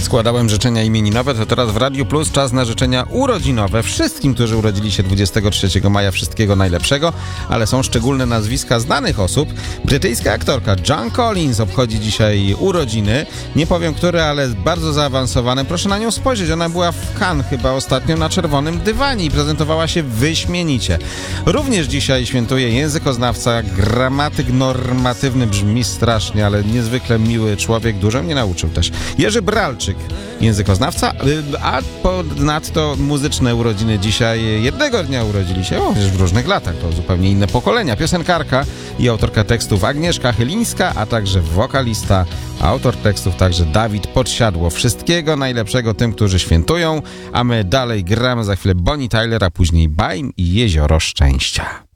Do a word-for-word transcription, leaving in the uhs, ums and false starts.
Składałem życzenia imieninowe, to teraz w Radiu Plus czas na życzenia urodzinowe. Wszystkim, którzy urodzili się dwudziestego trzeciego maja, wszystkiego najlepszego, ale są szczególne nazwiska znanych osób. Brytyjska aktorka Joan Collins obchodzi dzisiaj urodziny. Nie powiem, które, ale bardzo zaawansowane. Proszę na nią spojrzeć. Ona była w Cannes chyba ostatnio na czerwonym dywanie i prezentowała się wyśmienicie. Również dzisiaj świętuje językoznawca, gramatyk normatywny, brzmi strasznie, ale niezwykle miły człowiek, dużo mnie nauczył też. Jerzy Bralczyk, językoznawca, a ponadto muzyczne urodziny dzisiaj. Jednego dnia urodzili się, o, w różnych latach, to zupełnie inne pokolenia. Piosenkarka i autorka tekstów Agnieszka Chylińska, a także wokalista, autor tekstów także Dawid Podsiadło. Wszystkiego najlepszego tym, którzy świętują, a my dalej gramy za chwilę Bonnie Tyler, a później Baim i Jezioro Szczęścia.